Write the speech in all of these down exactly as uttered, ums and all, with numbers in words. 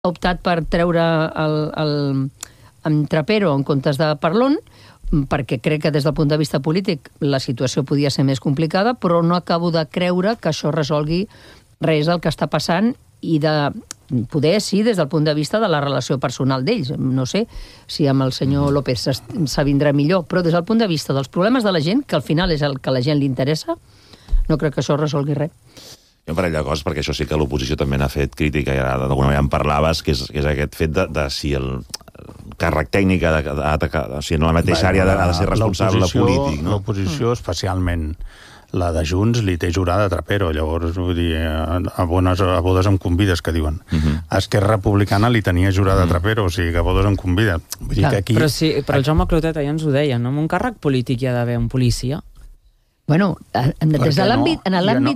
ha optat per treure el, el, el Trapero en comptes de Parlon, perquè crec que des del punt de vista polític la situació podia ser més complicada, però no acabo de creure que això resolgui res del que està passant i de poder, sí, des del punt de vista de la relació personal d'ells. No sé si amb el senyor López s'avindrà millor, però des del punt de vista dels problemes de la gent, que al final és el que a la gent li interessa, no crec que això resolgui res. Hi ha un parell de coses, perquè això sí que l'oposició també n'ha fet crítica, i d'alguna manera en parlaves, que és, que és aquest fet de, de si el càrrec tècnic ha de, ha de, o sigui, en la mateixa àrea ha de ser responsable polític, no? L'oposició, especialment la de Junts, li té jurada a Trapero. Llavors, vull dir, a, bones, a bodes em convides, que diuen. Uh -huh. Esquerra Republicana li tenia jurada uh -huh. a Trapero, o sigui que a bodes em convida. Vull dir que aquí... Però, sí, però el Jaume Clotet ja ens ho deia, no? En un càrrec polític hi ha d'haver un policia. Bueno, des de l'àmbit... En l'àmbit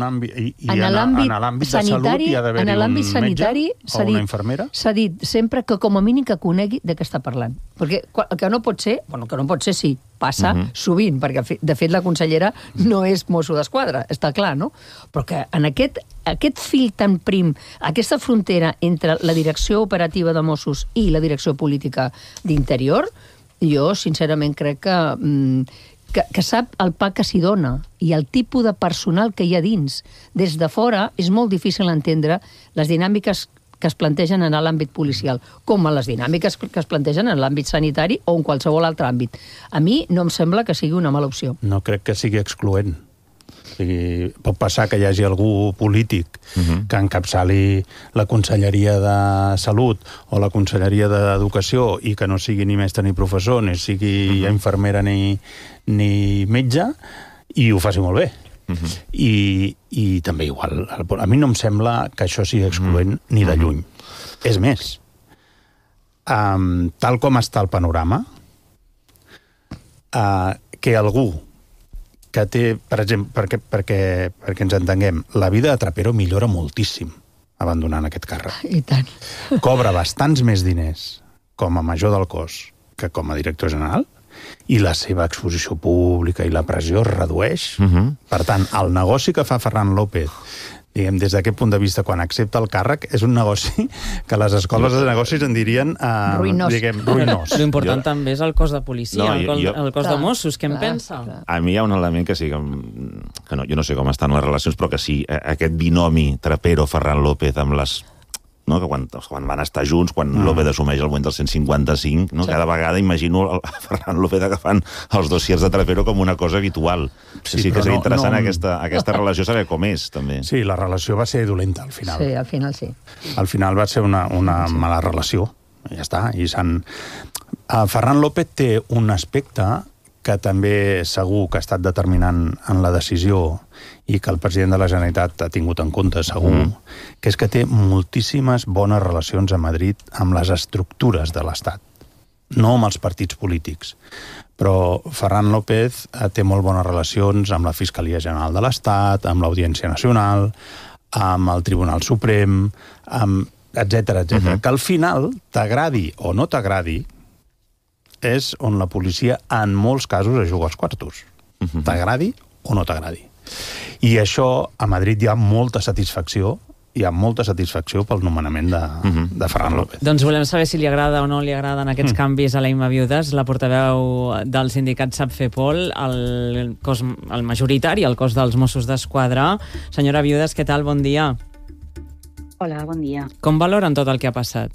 sanitari, hi ha d'haver un metge o una infermera? S'ha dit sempre que com a mínim que conegui de què està parlant. Perquè el que no pot ser, bueno, que no pot ser, sí, passa uh -huh. sovint, perquè de fet la consellera no és Mosso d'Esquadra, està clar, no? Però que en aquest, aquest fil tan prim, aquesta frontera entre la direcció operativa de Mossos i la direcció política d'Interior, jo sincerament crec que... Mm, Que, que sap el pa que s'hi dona i el tipus de personal que hi ha dins. Des de fora és molt difícil entendre les dinàmiques que es plantegen en l'àmbit policial, com les dinàmiques que es plantegen en l'àmbit sanitari o en qualsevol altre àmbit. A mi no em sembla que sigui una mala opció. No crec que sigui excloent. O sigui, pot passar que hi hagi algú polític uh -huh. que encapçali la Conselleria de Salut o la Conselleria d'Educació i que no sigui ni mestre ni professor, ni sigui uh -huh. infermera ni, ni metge, i ho faci molt bé. Uh -huh. I, I també igual. A mi no em sembla que això sigui excloent uh -huh. ni de lluny. Uh -huh. És més, um, tal com està el panorama, uh, que algú que té, per exemple, perquè, perquè, perquè ens entenguem, la vida de Trapero millora moltíssim abandonant aquest càrrec. I tant. Cobra bastants més diners com a major del cos que com a director general, i la seva exposició pública i la pressió es redueix. Uh -huh. Per tant, el negoci que fa Ferran López, diguem, des d'aquest punt de vista, quan accepta el càrrec, és un negoci que les escoles de negocis en dirien eh, ruïnós. Diguem, ruïnós. L'important jo... també és el cos de policia, no, el, cos, jo... el cos clar, de Mossos, què en pensa? Clar. A mi hi ha un element que sí que, que no, jo no sé com estan les relacions, però que sí, aquest binomi Trapero-Ferran López amb les... No? Que quan, quan van estar junts, quan mm. López assumeix el moment del cent cinquanta-cinc, no? Sí. Cada vegada imagino el Ferran López agafant els dossiers de Trapero com una cosa habitual. Sí, sí que seria no, interessant no... aquesta, aquesta relació, saber com és, també. Sí, la relació va ser dolenta, al final. Sí, al final sí. Al final va ser una, una sí. mala relació, i ja està. I s'han... Uh, Ferran López té un aspecte que també segur que ha estat determinant en la decisió i que el president de la Generalitat ha tingut en compte, segur, mm. que és que té moltíssimes bones relacions a Madrid amb les estructures de l'Estat, no amb els partits polítics. Però Ferran López té molt bones relacions amb la Fiscalia General de l'Estat, amb l'Audiència Nacional, amb el Tribunal Suprem, amb etcètera, etcètera. Mm-hmm. Que al final, t'agradi o no t'agradi, és on la policia, en molts casos, es juga als quartos. Mm-hmm. T'agradi o no t'agradi. I això, a Madrid hi ha molta satisfacció, hi ha molta satisfacció pel nomenament de, uh-huh. de Ferran López. Doncs volem saber si li agrada o no li agraden aquests mm. canvis a la Imma Viudes, la portaveu del sindicat SAPFEPOL, el, cos, el majoritari, el cos dels Mossos d'Esquadra. Senyora Viudes, què tal? Bon dia. Hola, bon dia. Com valoren tot el que ha passat?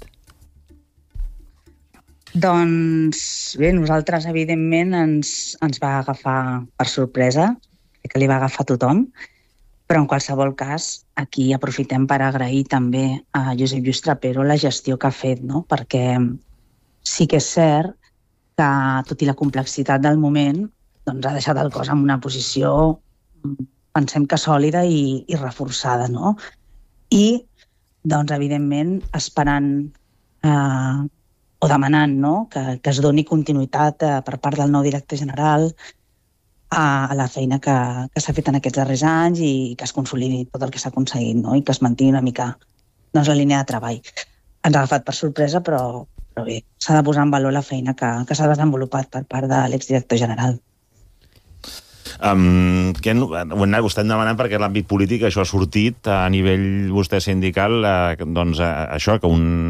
Doncs bé, nosaltres, evidentment, ens, ens va agafar per sorpresa, que li va agafar a tothom, però en qualsevol cas aquí aprofitem per agrair també a Josep Lluís Trapero la gestió que ha fet, no? Perquè sí que és cert que, tot i la complexitat del moment, doncs ha deixat el cos en una posició, pensem que sòlida i, i reforçada, no? I, doncs, evidentment, esperant eh, o demanant, no?, que, que es doni continuïtat eh, per part del nou director general a la feina que, que s'ha fet en aquests darrers anys i que es consolidi tot el que s'ha aconseguit, no? I que es mantingui una mica, doncs, la línia de treball. Ens ha agafat per sorpresa, però, però bé, s'ha de posar en valor la feina que, que s'ha desenvolupat per part de l'exdirector general. Um, que ho anat, ho estem demanant perquè l'àmbit polític això ha sortit a nivell vostè sindical, eh, doncs eh, això, que un